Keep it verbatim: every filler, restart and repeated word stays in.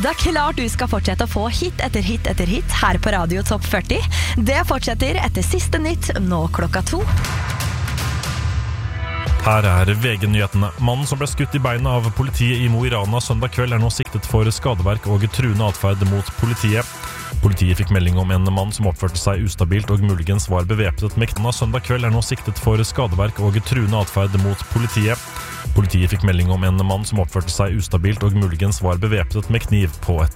Det er klart du skal fortsette å få hit etter hit etter hit her på Radio Topp førti. Det fortsetter etter siste nytt nå klokka to. Her er V G-nyhetene. Mannen som ble skutt i beina av politiet i Mo i Rana søndag kveld er nå siktet for skadeverk og truende atferd mot politiet. Politiet fikk melding om en mann som oppførte seg ustabilt og muligens var bevæpnet med kniv. Søndag kveld er nå siktet for skadeverk og truende atferd mot politiet. Politiet fikk melding om en mann som oppførte seg ustabilt og muligens var bevæpnet med kniv på et